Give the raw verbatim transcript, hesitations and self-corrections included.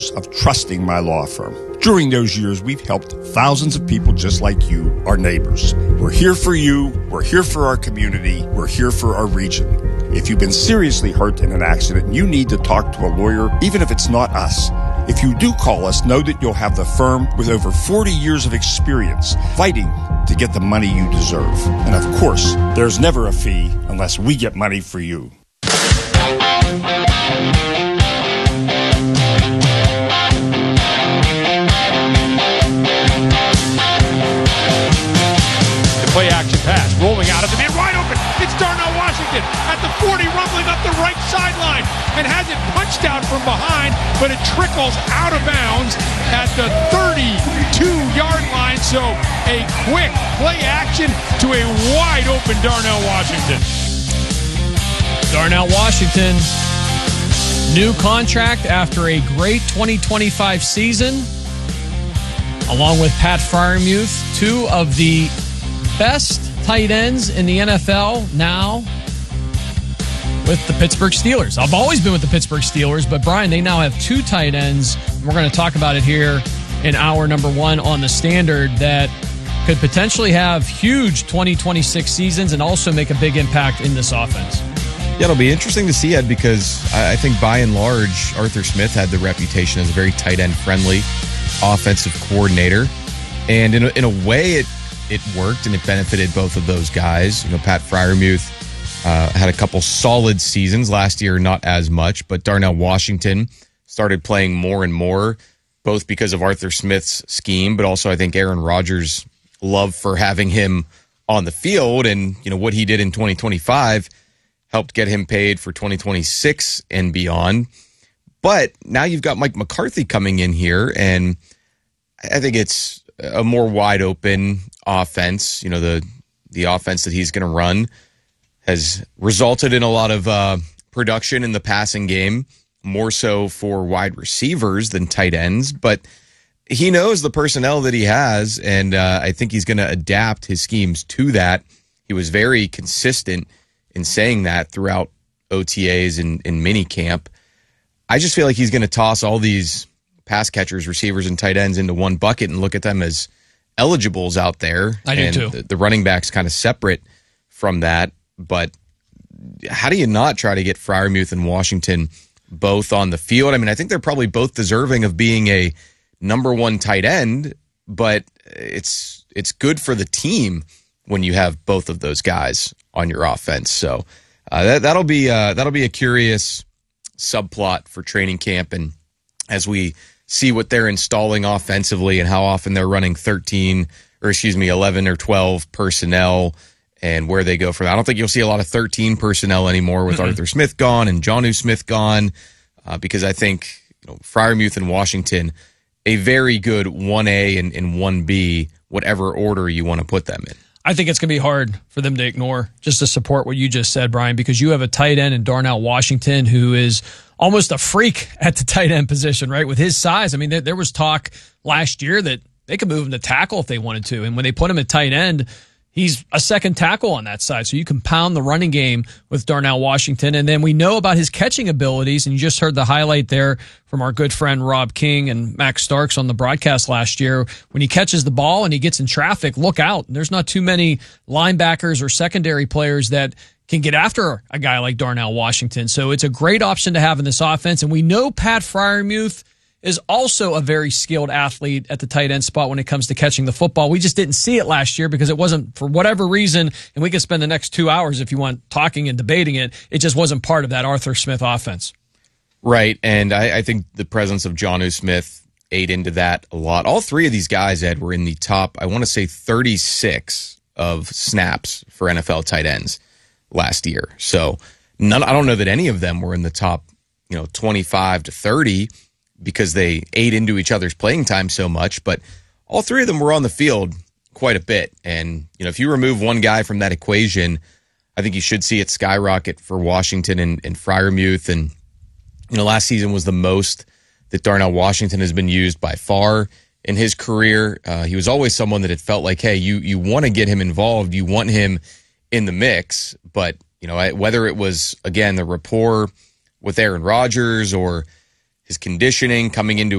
of trusting my law firm. During those years, we've helped thousands of people just like you, our neighbors. We're here for you. We're here for our community. We're here for our region. If you've been seriously hurt in an accident and you need to talk to a lawyer, even if it's not us, if you do call us, know that you'll have the firm with over forty years of experience fighting to get the money you deserve. And of course, there's never a fee unless we get money for you. Play action pass, rolling out of the man, wide open. It's Darnell Washington at the forty, rumbling up the right sideline, and has it punched out from behind, but it trickles out of bounds at the thirty-two-yard line. So a quick play action to a wide open Darnell Washington. Darnell Washington, new contract after a great twenty twenty-five season, along with Pat Freiermuth, two of the best tight ends in the N F L now with the Pittsburgh Steelers. I've always been with the Pittsburgh Steelers, but Brian, they now have two tight ends. We're going to talk about it here in hour number one on the Standard that could potentially have huge twenty twenty-six seasons and also make a big impact in this offense. Yeah, it'll be interesting to see, Ed, because I think by and large, Arthur Smith had the reputation as a very tight end friendly offensive coordinator. And in a, in a way, it It worked, and it benefited both of those guys. You know, Pat Freiermuth uh, had a couple solid seasons last year, not as much, but Darnell Washington started playing more and more, both because of Arthur Smith's scheme, but also I think Aaron Rodgers' love for having him on the field, and you know what he did in twenty twenty-five helped get him paid for twenty twenty-six and beyond. But now you've got Mike McCarthy coming in here, and I think it's a more wide open offense. You know, the the offense that he's going to run has resulted in a lot of uh, production in the passing game, more so for wide receivers than tight ends. But he knows the personnel that he has, and uh, I think he's going to adapt his schemes to that. He was very consistent in saying that throughout O T As and in mini camp. I just feel like he's going to toss all these pass catchers, receivers, and tight ends into one bucket and look at them as eligibles out there. I do and too. The, the running back's kind of separate from that. But how do you not try to get Freiermuth and Washington both on the field? I mean, I think they're probably both deserving of being a number one tight end, but it's it's good for the team when you have both of those guys on your offense. So uh, that that'll be uh, that'll be a curious subplot for training camp, and as we see what they're installing offensively and how often they're running thirteen or excuse me eleven or twelve personnel and where they go from that. I don't think you'll see a lot of thirteen personnel anymore with mm-hmm. Arthur Smith gone and Jonnu Smith gone, uh, because I think you know, Freiermuth and Washington, a very good one A and, and one B, whatever order you want to put them in. I think it's going to be hard for them to ignore, just to support what you just said, Brian, because you have a tight end in Darnell Washington who is almost a freak at the tight end position, right? With his size. I mean, there, there was talk last year that they could move him to tackle if they wanted to. And when they put him at tight end, he's a second tackle on that side. So you can pound the running game with Darnell Washington. And then we know about his catching abilities. And you just heard the highlight there from our good friend Rob King and Max Starks on the broadcast last year. When he catches the ball and he gets in traffic, look out. There's not too many linebackers or secondary players that can get after a guy like Darnell Washington. So it's a great option to have in this offense. And we know Pat Freiermuth is also a very skilled athlete at the tight end spot when it comes to catching the football. We just didn't see it last year because it wasn't, for whatever reason, and we could spend the next two hours if you want talking and debating it, it just wasn't part of that Arthur Smith offense. Right, and I, I think the presence of Jonnu Smith ate into that a lot. All three of these guys, Ed, were in the top, I want to say thirty-six of snaps for N F L tight ends last year. So none, I don't know that any of them were in the top, you know, twenty-five to thirty because they ate into each other's playing time so much, but all three of them were on the field quite a bit. And, you know, if you remove one guy from that equation, I think you should see it skyrocket for Washington and, and Freiermuth. And, you know, last season was the most that Darnell Washington has been used by far in his career. Uh, he was always someone that it felt like, hey, you, you want to get him involved. You want him in the mix. But, you know, whether it was, again, the rapport with Aaron Rodgers or his conditioning coming into